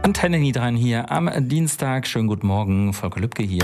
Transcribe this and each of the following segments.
Antenne Niederrhein hier am Dienstag. Schönen guten Morgen, Volker Lübke hier.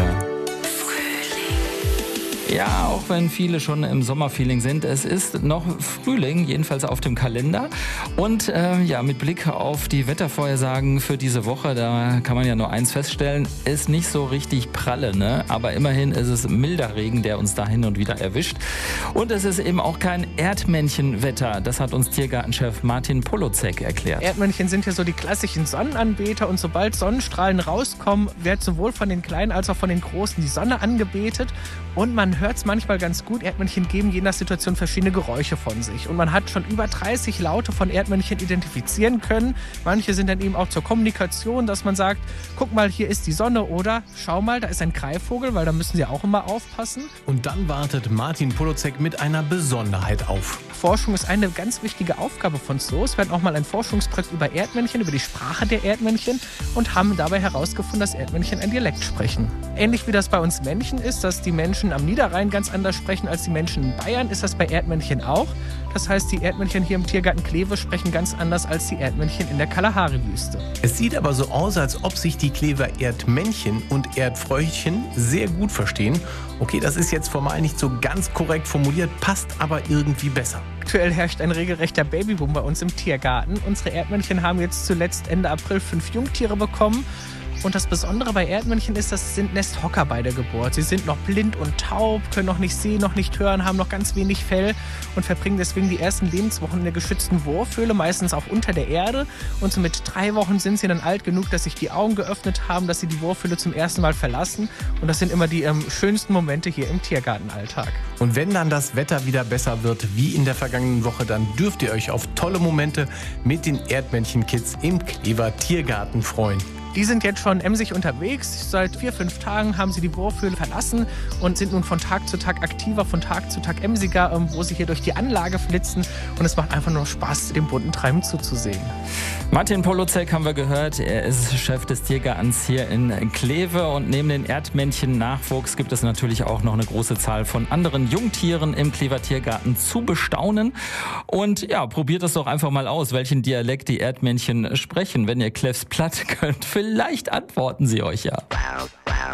Ja, auch wenn viele schon im Sommerfeeling sind, es ist noch Frühling, jedenfalls auf dem Kalender. Und mit Blick auf die Wettervorhersagen für diese Woche, da kann man ja nur eins feststellen, ist nicht so richtig pralle, ne? Aber immerhin ist es milder Regen, der uns da hin und wieder erwischt. Und es ist eben auch kein Erdmännchenwetter, das hat uns Tiergartenchef Martin Polozek erklärt. Erdmännchen sind ja so die klassischen Sonnenanbeter und sobald Sonnenstrahlen rauskommen, wird sowohl von den Kleinen als auch von den Großen die Sonne angebetet. Und man hört es manchmal ganz gut, Erdmännchen geben je nach Situation verschiedene Geräusche von sich. Und man hat schon über 30 Laute von Erdmännchen identifizieren können. Manche sind dann eben auch zur Kommunikation, dass man sagt, guck mal, hier ist die Sonne oder schau mal, da ist ein Greifvogel, weil da müssen sie auch immer aufpassen. Und dann wartet Martin Polozek mit einer Besonderheit auf. Forschung ist eine ganz wichtige Aufgabe von Zoos. Wir hatten auch mal ein Forschungsprojekt über Erdmännchen, über die Sprache der Erdmännchen und haben dabei herausgefunden, dass Erdmännchen ein Dialekt sprechen. Ähnlich wie das bei uns Menschen ist, dass die Menschen am Niederrhein ganz anders sprechen als die Menschen in Bayern, ist das bei Erdmännchen auch. Das heißt, die Erdmännchen hier im Tiergarten Kleve sprechen ganz anders als die Erdmännchen in der Kalahari-Wüste. Es sieht aber so aus, als ob sich die Klever Erdmännchen und Erdfrauchen sehr gut verstehen. Okay, das ist jetzt formal nicht so ganz korrekt formuliert, passt aber irgendwie besser. Aktuell herrscht ein regelrechter Babyboom bei uns im Tiergarten. Unsere Erdmännchen haben jetzt zuletzt Ende April 5 Jungtiere bekommen. Und das Besondere bei Erdmännchen ist, das sind Nesthocker bei der Geburt. Sie sind noch blind und taub, können noch nicht sehen, noch nicht hören, haben noch ganz wenig Fell und verbringen deswegen die ersten Lebenswochen in der geschützten Wurfhöhle, meistens auch unter der Erde. Und so mit 3 Wochen sind sie dann alt genug, dass sich die Augen geöffnet haben, dass sie die Wurfhöhle zum ersten Mal verlassen. Und das sind immer die schönsten Momente hier im Tiergartenalltag. Und wenn dann das Wetter wieder besser wird, wie in der vergangenen Woche, dann dürft ihr euch auf tolle Momente mit den Erdmännchen-Kids im Klever Tiergarten freuen. Die sind jetzt schon emsig unterwegs. Seit 4-5 Tagen haben sie die Wurfhöhle verlassen und sind nun von Tag zu Tag aktiver, von Tag zu Tag emsiger, wo sie hier durch die Anlage flitzen. Und es macht einfach nur Spaß, dem bunten Treiben zuzusehen. Martin Polozek haben wir gehört. Er ist Chef des Tiergartens hier in Kleve. Und neben den Erdmännchen-Nachwuchs gibt es natürlich auch noch eine große Zahl von anderen Jungtieren im Klever Tiergarten zu bestaunen. Und ja, probiert es doch einfach mal aus, welchen Dialekt die Erdmännchen sprechen. Wenn ihr Klevs platt könnt, vielleicht antworten sie euch ja.